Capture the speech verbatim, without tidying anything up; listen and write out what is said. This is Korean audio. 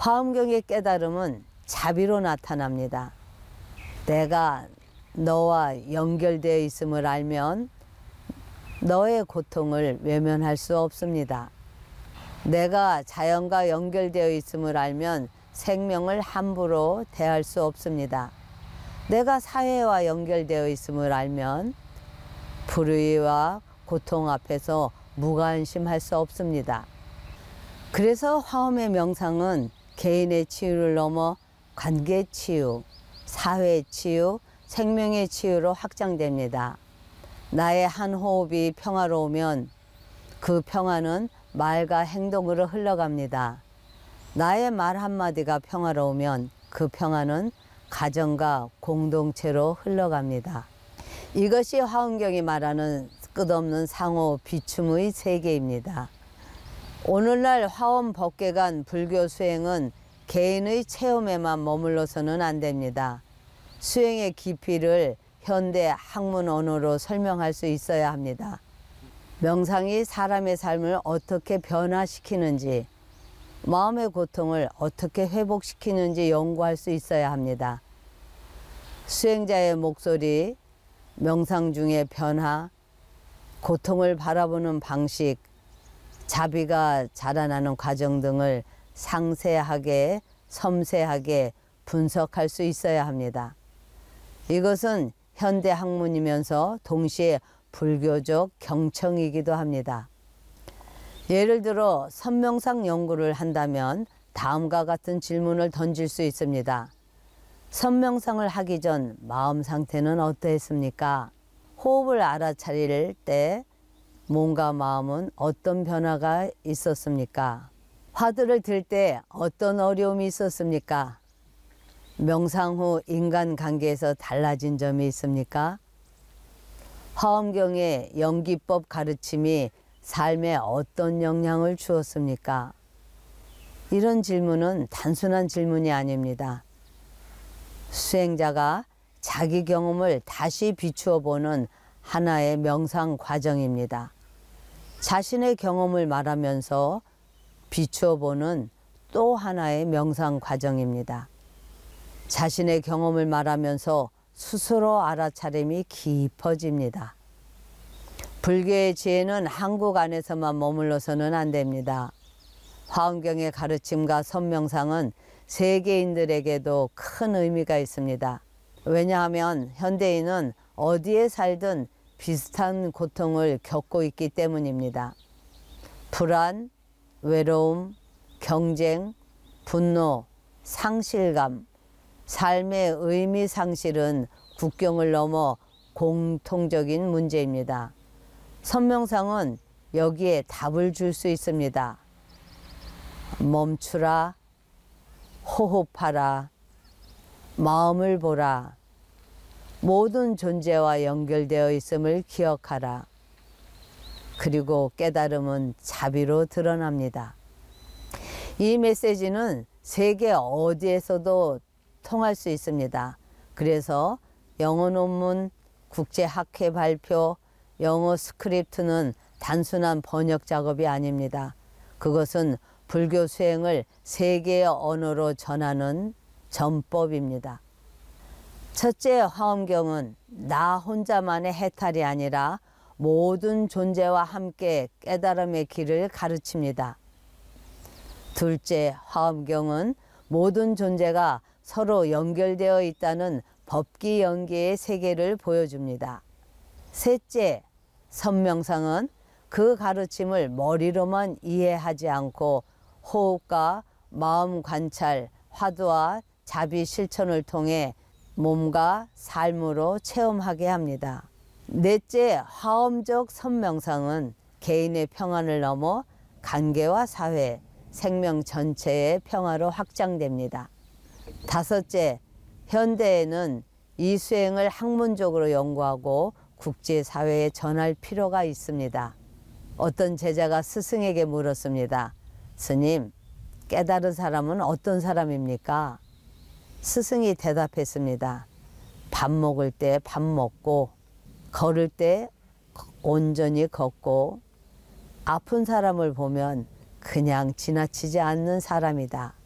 화엄경의 깨달음은 자비로 나타납니다. 내가 너와 연결되어 있음을 알면 너의 고통을 외면할 수 없습니다. 내가 자연과 연결되어 있음을 알면 생명을 함부로 대할 수 없습니다. 내가 사회와 연결되어 있음을 알면 불의와 고통 앞에서 무관심할 수 없습니다. 그래서 화엄의 명상은 개인의 치유를 넘어 관계 치유, 사회 치유, 생명의 치유로 확장됩니다. 나의 한 호흡이 평화로우면 그 평화는 말과 행동으로 흘러갑니다. 나의 말 한마디가 평화로우면 그 평화는 가정과 공동체로 흘러갑니다. 이것이 화엄경이 말하는 끝없는 상호 비춤의 세계입니다. 오늘날 화엄 법계관 불교 수행은 개인의 체험에만 머물러서는 안 됩니다. 수행의 깊이를 현대 학문 언어로 설명할 수 있어야 합니다. 명상이 사람의 삶을 어떻게 변화시키는지, 마음의 고통을 어떻게 회복시키는지 연구할 수 있어야 합니다. 수행자의 목소리, 명상 중의 변화, 고통을 바라보는 방식, 자비가 자라나는 과정 등을 상세하게, 섬세하게 분석할 수 있어야 합니다. 이것은 현대 학문이면서 동시에 불교적 경청이기도 합니다. 예를 들어 선명상 연구를 한다면 다음과 같은 질문을 던질 수 있습니다. 선명상을 하기 전 마음 상태는 어떠했습니까? 호흡을 알아차릴 때 몸과 마음은 어떤 변화가 있었습니까? 화두를 들 때 어떤 어려움이 있었습니까? 명상 후 인간관계에서 달라진 점이 있습니까? 화엄경의 연기법 가르침이 삶에 어떤 영향을 주었습니까? 이런 질문은 단순한 질문이 아닙니다. 수행자가 자기 경험을 다시 비추어 보는 하나의 명상 과정입니다. 자신의 경험을 말하면서 비추어 보는 또 하나의 명상 과정입니다. 자신의 경험을 말하면서 스스로 알아차림이 깊어집니다. 불교의 지혜는 한국 안에서만 머물러서는 안 됩니다. 화엄경의 가르침과 선명상은 세계인들에게도 큰 의미가 있습니다. 왜냐하면 현대인은 어디에 살든 비슷한 고통을 겪고 있기 때문입니다. 불안, 외로움, 경쟁, 분노, 상실감, 삶의 의미 상실은 국경을 넘어 공통적인 문제입니다. 선명상은 여기에 답을 줄 수 있습니다. 멈추라, 호흡하라, 마음을 보라, 모든 존재와 연결되어 있음을 기억하라. 그리고 깨달음은 자비로 드러납니다. 이 메시지는 세계 어디에서도 통할 수 있습니다. 그래서 영어 논문, 국제학회 발표, 영어 스크립트는 단순한 번역 작업이 아닙니다. 그것은 불교 수행을 세계의 언어로 전하는 전법입니다. 첫째, 화엄경은 나 혼자만의 해탈이 아니라 모든 존재와 함께 깨달음의 길을 가르칩니다. 둘째, 화엄경은 모든 존재가 서로 연결되어 있다는 법기연계의 세계를 보여줍니다. 셋째, 선명상은 그 가르침을 머리로만 이해하지 않고 호흡과 마음 관찰, 화두와 자비 실천을 통해 몸과 삶으로 체험하게 합니다. 넷째, 화엄적 선명상은 개인의 평안을 넘어 관계와 사회, 생명 전체의 평화로 확장됩니다. 다섯째, 현대에는 이 수행을 학문적으로 연구하고 국제사회에 전할 필요가 있습니다. 어떤 제자가 스승에게 물었습니다. 스님, 깨달은 사람은 어떤 사람입니까? 스승이 대답했습니다. 밥 먹을 때 밥 먹고, 걸을 때 온전히 걷고, 아픈 사람을 보면 그냥 지나치지 않는 사람이다.